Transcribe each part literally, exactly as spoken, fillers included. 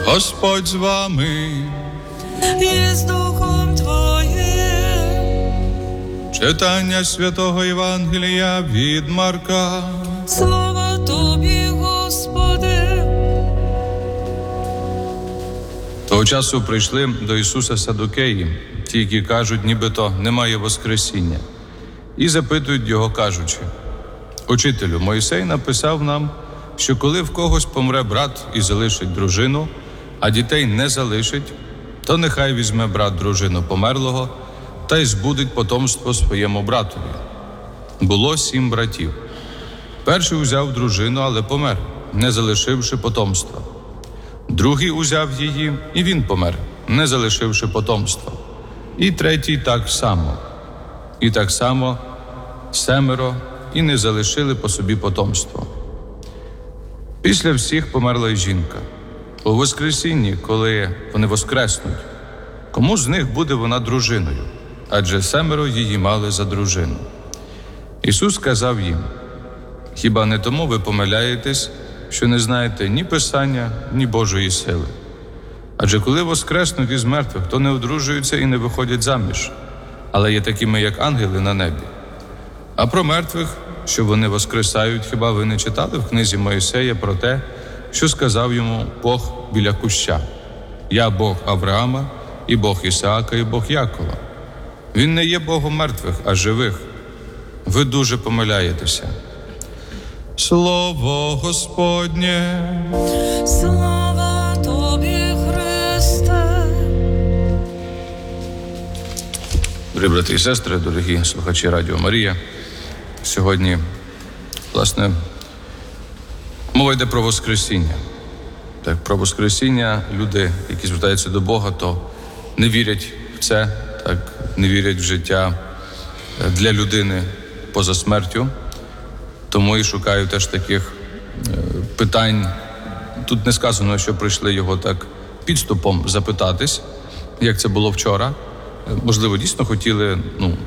Господь з вами. І з Духом Твоїм. Читання Святого Євангелія від Марка. Слава Тобі, Господи. Того часу прийшли до Ісуса садукеї, ті, які кажуть, нібито немає воскресіння, і запитують Його, кажучи: «Учителю, Мойсей написав нам, що коли в когось помре брат і залишить дружину, а дітей не залишить, то нехай візьме брат дружину померлого та й збудить потомство своєму братові. Було сім братів. Перший узяв дружину, але помер, не залишивши потомства. Другий узяв її, і він помер, не залишивши потомства. І третій так само. І так само семеро, і не залишили по собі потомство. Після всіх померла й жінка. У воскресінні, коли вони воскреснуть, кому з них буде вона дружиною? Адже семеро її мали за дружину». Ісус сказав їм: «Хіба не тому ви помиляєтесь, що не знаєте ні Писання, ні Божої сили? Адже коли воскреснуть із мертвих, то не одружуються і не виходять заміж, але є такими, як ангели на небі. А про мертвих, що вони воскресають, хіба ви не читали в книзі Моїсея про те, що сказав йому Бог біля куща: «Я Бог Авраама, і Бог Ісаака, і Бог Якова». Він не є Богом мертвих, а живих. Ви дуже помиляєтеся». Слово Господнє. Слава Тобі, Христе. Дорогі брати і сестри, дорогі слухачі Радіо Марія, сьогодні, власне, мова йде про Воскресіння. Так, про Воскресіння люди, які звертаються до Бога, то не вірять в це, так, не вірять в життя для людини поза смертю. Тому і шукаю теж таких е, питань. Тут не сказано, що прийшли його так підступом запитатись, як це було вчора. Можливо, дійсно хотіли ну,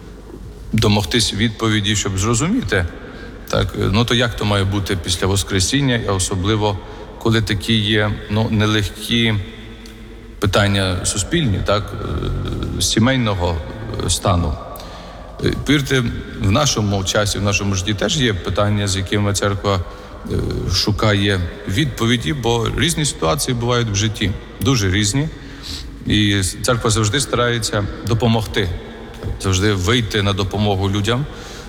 домогтись відповіді, щоб зрозуміти, так, ну то як то має бути після Воскресіння, і особливо, коли такі є ну, нелегкі питання суспільні, так, сімейного стану. Повірте, в нашому часі, в нашому житті теж є питання, з якими церква шукає відповіді, бо різні ситуації бувають в житті, дуже різні. І церква завжди старається допомогти, завжди вийти на допомогу людям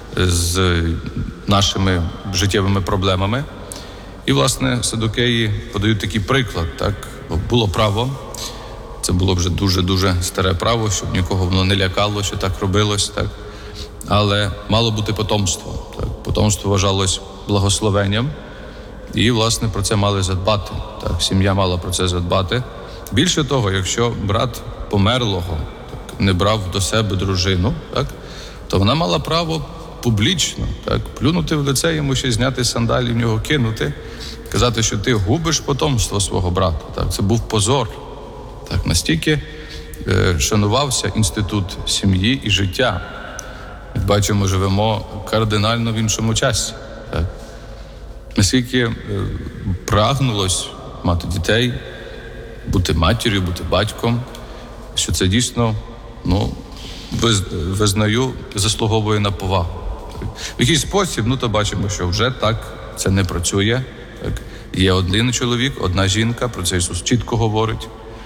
з нашими життєвими проблемами. І, власне, садукеї подають такий приклад, так, було право, це було вже дуже-дуже старе право, щоб нікого воно не лякало, що так робилось, так. Але мало бути потомство. Так. Потомство вважалось благословенням, і, власне, про це мали задбати. Так. Сім'я мала про це задбати. Більше того, якщо брат померлого так, не брав до себе дружину, так, то вона мала право публічно так, плюнути в лице йому, ще зняти сандалі, в нього кинути, казати, що ти губиш потомство свого брата. Так. Це був позор. Так. Настільки е, шанувався інститут сім'ї і життя. Як бачимо, живемо кардинально в іншому часі. Так? Наскільки е, прагнулось мати дітей, бути матір'ю, бути батьком, що це дійсно, ну, виз, визнаю, заслуговує на повагу. Так? В якийсь спосіб, ну, то бачимо, що вже так це не працює. Так? Є один чоловік, одна жінка, про це Ісус чітко говорить.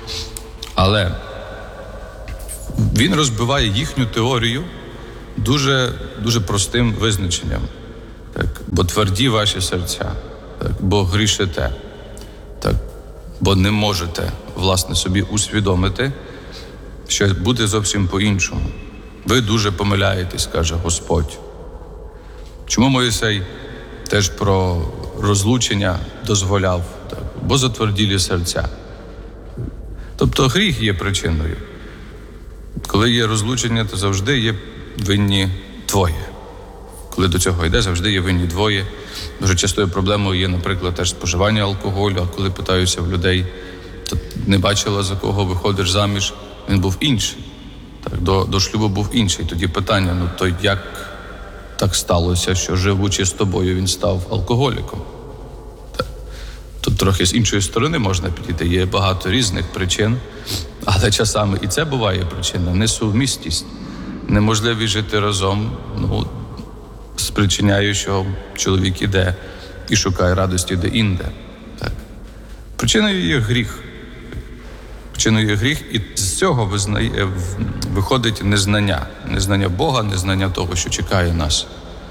Але Він розбиває їхню теорію дуже, дуже простим визначенням. Так? Бо тверді ваші серця, так? Бо грішите, так? Бо не можете, власне, собі усвідомити, що буде зовсім по-іншому. Ви дуже помиляєтесь, каже Господь. Чому Мойсей теж про розлучення дозволяв? Так? Бо затверділі серця. Тобто гріх є причиною. Коли є розлучення, то завжди є винні двоє. Коли до цього йде, завжди є винні двоє. Дуже частою проблемою є, наприклад, теж споживання алкоголю, а коли питаюся в людей, то не бачила, за кого виходиш заміж, він був інший. Так, до, до шлюбу був інший. Тоді питання, ну то як так сталося, що живучи з тобою, він став алкоголіком? Так. Тут трохи з іншої сторони можна підійти. Є багато різних причин, але часами і це буває причина. Несумісність, неможливість жити разом, ну, спричиняє, що чоловік іде і шукає радості де-інде. Так. Причиною є гріх. Причиною є гріх, і з цього визнає, виходить незнання. Незнання Бога, незнання того, що чекає нас.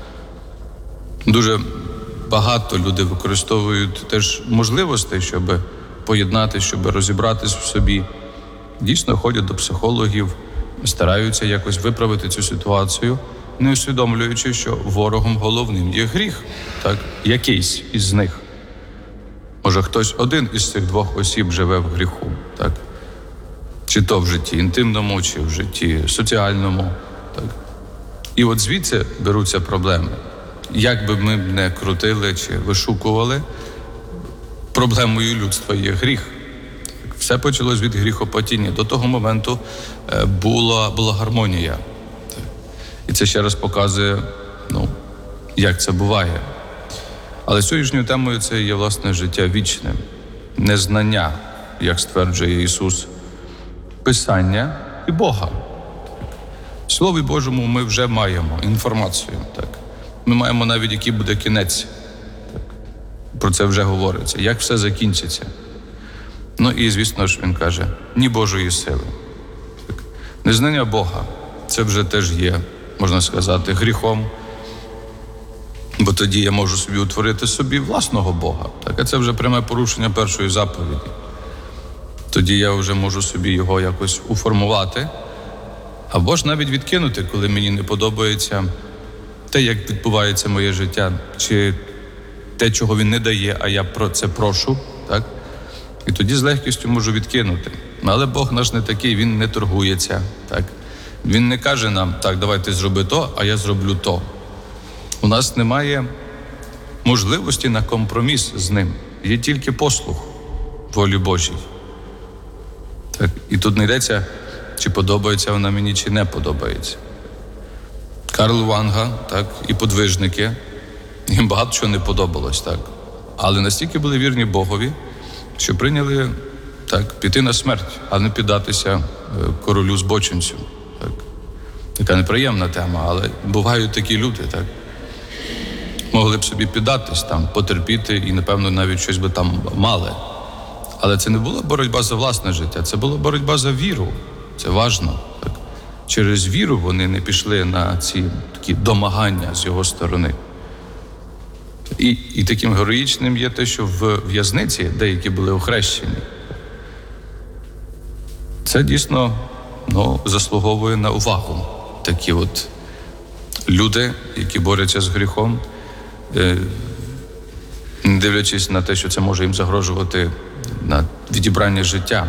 Дуже багато людей використовують теж можливостей, щоб поєднати, щоб розібратись в собі. Дійсно ходять до психологів, стараються якось виправити цю ситуацію, не усвідомлюючи, що ворогом головним є гріх, так? Якийсь із них. Може, хтось один із цих двох осіб живе в гріху, так? Чи то в житті інтимному, чи в житті соціальному, так? І от звідси беруться проблеми. Як би ми не крутили чи вишукували, проблемою людства є гріх. Все почалось від гріхопадіння. До того моменту була, була гармонія. І це ще раз показує, ну, як це буває. Але сьогоднішньою темою це є, власне, життя вічне. Незнання, як стверджує Ісус, Писання і Бога. В Слові Божому ми вже маємо інформацію, так. Ми маємо навіть, який буде кінець. Так. Про це вже говориться. Як все закінчиться. Ну і, звісно ж, він каже, ні Божої сили. Так. Незнання Бога – це вже теж є, можна сказати, гріхом. Бо тоді я можу собі утворити собі власного Бога. Так. А це вже пряме порушення першої заповіді. Тоді я вже можу собі його якось уформувати. Або ж навіть відкинути, коли мені не подобається те, як відбувається моє життя, чи те, чого він не дає, а я про це прошу, так? І тоді з легкістю можу відкинути. Але Бог наш не такий, він не торгується, так? Він не каже нам, так, давай ти зроби то, а я зроблю то. У нас немає можливості на компроміс з ним. Є тільки послух волі Божій. Так? І тут не йдеться, чи подобається вона мені, чи не подобається. Карл Ванга, так, і подвижники, їм багато чого не подобалось, так. Але настільки були вірні Богові, що прийняли, так, піти на смерть, а не піддатися королю збочинцю. Так. Така неприємна тема, але бувають такі люди, так. Могли б собі піддатись там, потерпіти і, напевно, навіть щось би там мали. Але це не була боротьба за власне життя, це була боротьба за віру. Це важливо. Так. Через віру вони не пішли на ці такі домагання з його сторони. І, і таким героїчним є те, що в в'язниці деякі були охрещені. Це дійсно, ну, заслуговує на увагу. Такі от люди, які борються з гріхом, не дивлячись на те, що це може їм загрожувати на відібрання життя.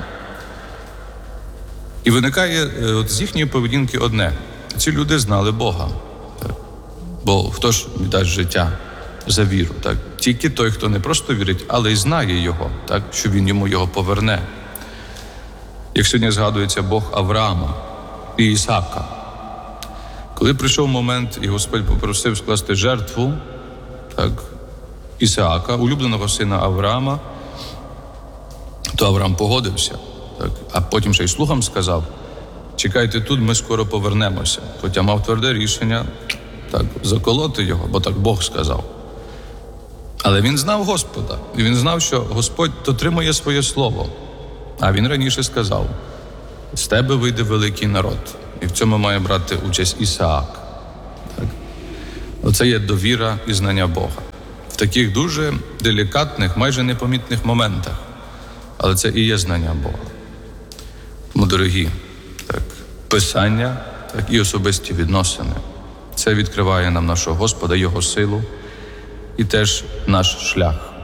І виникає от з їхньої поведінки одне. Ці люди знали Бога. Так? Бо хто ж віддасть життя за віру? Так? Тільки той, хто не просто вірить, але й знає Його, так? Що Він йому його поверне. Як сьогодні згадується Бог Авраама і Ісаака. Коли прийшов момент, і Господь попросив скласти жертву, так, Ісаака, улюбленого сина Авраама, то Авраам погодився. Так. А потім ще й слугам сказав, чекайте тут, ми скоро повернемося. Хоча мав тверде рішення, так, заколоти його, бо так Бог сказав. Але він знав Господа, і він знав, що Господь дотримує своє слово. А він раніше сказав, з тебе вийде великий народ. І в цьому має брати участь Ісаак. Так. Оце є довіра і знання Бога. В таких дуже делікатних, майже непомітних моментах. Але це і є знання Бога. Тому, дорогі, так, Писання, так, і особисті відносини. Це відкриває нам нашого Господа, Його силу і теж наш шлях.